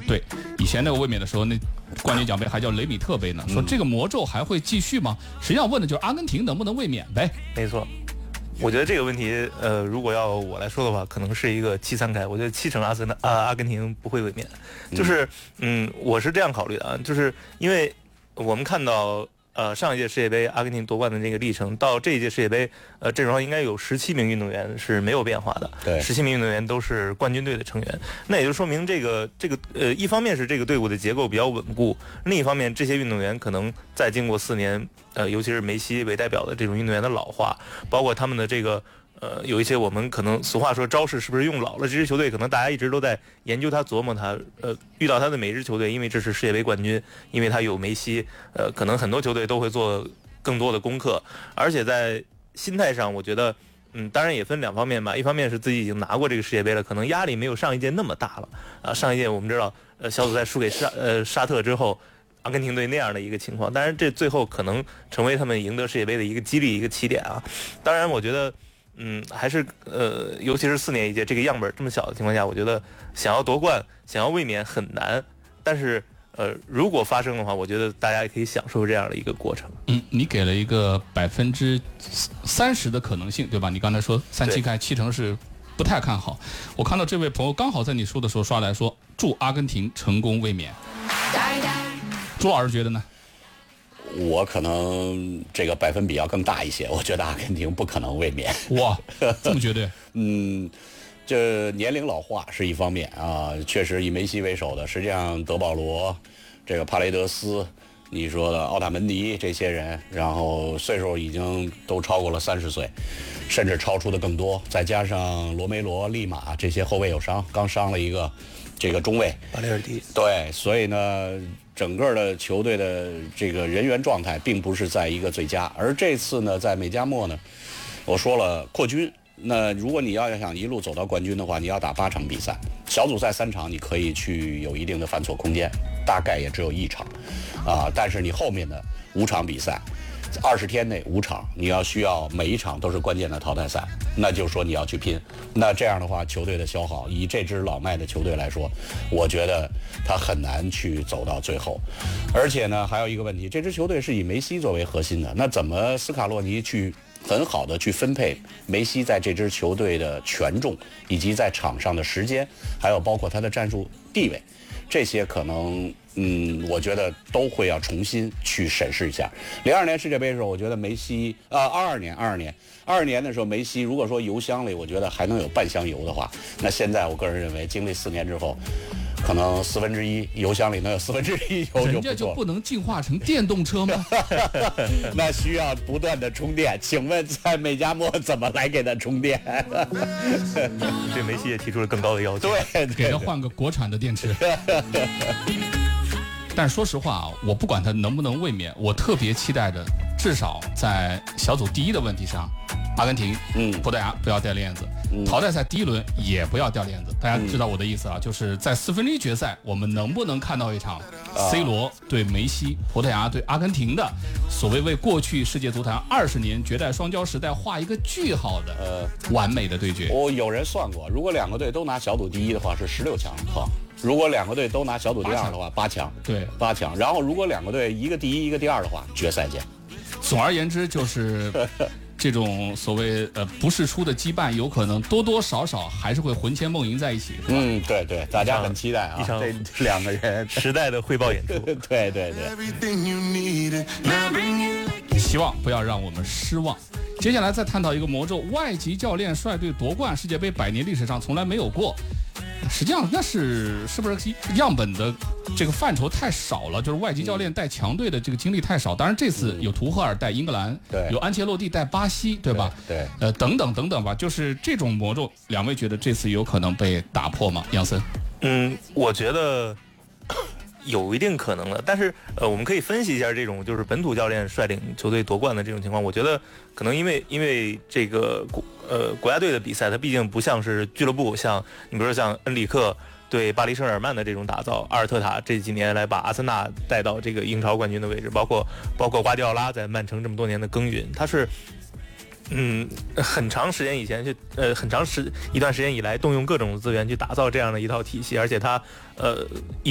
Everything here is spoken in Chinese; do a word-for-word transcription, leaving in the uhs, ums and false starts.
对，以前那个卫冕的时候，那冠军奖杯还叫雷米特杯呢。说这个魔咒还会继续吗？实际上问的就是阿根廷能不能卫冕呗。 没错。我觉得这个问题，呃，如果要我来说的话，可能是一个七三开。我觉得七成阿森纳啊，阿根廷不会卫冕。就是，嗯，我是这样考虑的啊，就是因为我们看到，呃，上一届世界杯阿根廷夺冠的这个历程，到这一届世界杯，呃，阵容上应该有十七名运动员是没有变化的。 对， 十七名运动员都是冠军队的成员。那也就说明这个这个呃，一方面是这个队伍的结构比较稳固，另一方面这些运动员可能在经过四年。呃，尤其是梅西为代表的这种运动员的老化，包括他们的这个呃，有一些我们可能俗话说招式是不是用老了，这支球队可能大家一直都在研究他、琢磨他。呃，遇到他的每支球队，因为这是世界杯冠军，因为他有梅西，呃，可能很多球队都会做更多的功课，而且在心态上，我觉得，嗯，当然也分两方面吧。一方面是自己已经拿过这个世界杯了，可能压力没有上一届那么大了啊。上一届我们知道，呃，小组赛输给沙呃沙特之后。阿根廷队那样的一个情况，当然这最后可能成为他们赢得世界杯的一个激励、一个起点啊。当然，我觉得，嗯，还是呃，尤其是四年一届这个样本这么小的情况下，我觉得想要夺冠、想要卫冕很难。但是，呃，如果发生的话，我觉得大家也可以享受这样的一个过程。 嗯，你给了一个百分之三十的可能性，对吧？你刚才说三七开七成是不太看好。我看到这位朋友刚好在你说的时候刷来说，祝阿根廷成功卫冕。朱老师觉得呢？ 我可能这个百分比要更大一些，我觉得阿根廷不可能卫冕。 哇，这么绝对？ 嗯，这年龄老化是一方面啊，确实以梅西为首的，实际上德保罗、这个帕雷德斯，你说的奥塔门迪这些人，然后岁数已经都超过了三十岁，甚至超出的更多。再加上罗梅罗、利马这些后卫有伤，刚伤了一个这个中卫巴雷尔蒂。 对，所以呢。整个的球队的这个人员状态并不是在一个最佳，而这次呢，在美加墨呢，我说了扩军。那如果你要想一路走到冠军的话，你要打八场比赛，小组赛三场你可以去有一定的犯错空间，大概也只有一场，啊，但是你后面的五场比赛。二十天内五场，你要需要每一场都是关键的淘汰赛，那就是说你要去拼。那这样的话，球队的消耗，以这支老迈的球队来说，我觉得他很难去走到最后。而且呢，还有一个问题，这支球队是以梅西作为核心的，那怎么斯卡洛尼去很好的去分配梅西在这支球队的权重，以及在场上的时间，还有包括他的战术地位，这些可能。嗯，我觉得都会要重新去审视一下。零二年世界杯的时候，我觉得梅西啊，二二年，二二年，二二年的时候，梅西如果说油箱里，我觉得还能有半箱油的话，那现在我个人认为，经历四年之后，可能四分之一油箱里能有四分之一油就不错了。 人家就不能进化成电动车吗？ 那需要不断的充电。请问在美加墨怎么来给他充电？ 对梅西也提出了更高的要求。 对， 给他换个国产的电池。但是说实话啊，我不管他能不能卫冕，我特别期待的，至少在小组第一的问题上，阿根廷、嗯，葡萄牙不要掉链子，嗯、淘汰赛第一轮也不要掉链子。大家知道我的意思啊，就是在四分之一决赛，我们能不能看到一场 C 罗对梅西、葡萄牙对阿根廷的所谓为过去世界足坛二十年绝代双骄时代画一个句号的呃完美的对决？ 我有人算过，如果两个队都拿小组第一的话，是十六强哈。如果两个队都拿小组第二的话，八强， 对， 八强。然后如果两个队一个第一一个第二的话，决赛见。 总而言之，就是这种所谓呃不世出的羁绊，有可能多多少少还是会魂牵梦萦在一起。 嗯，对对，大家很期待啊，这两个人时代的汇报演出。 对对对。 希望不要让我们失望。接下来再探讨一个魔咒：外籍教练率队夺冠，世界杯百年历史上从来没有过。实际上那是是不是样本的这个范畴太少了？就是外籍教练带强队的这个经历太少。当然这次有图赫尔带英格兰， 对， 有安切洛蒂带巴西，对吧？ 对，对呃，等等等等吧。就是这种魔咒，两位觉得这次有可能被打破吗？杨森？ 嗯，我觉得有一定可能的，但是呃，我们可以分析一下这种就是本土教练率领球队夺冠的这种情况。我觉得可能因为因为这个国呃国家队的比赛，它毕竟不像是俱乐部，像你比如说像恩里克对巴黎圣日耳曼的这种打造，阿尔特塔这几年来把阿森纳带到这个英超冠军的位置，包括包括瓜迪奥拉在曼城这么多年的耕耘，他是。嗯，很长时间以前去，呃，很长时一段时间以来，动用各种资源去打造这样的一套体系，而且他，呃，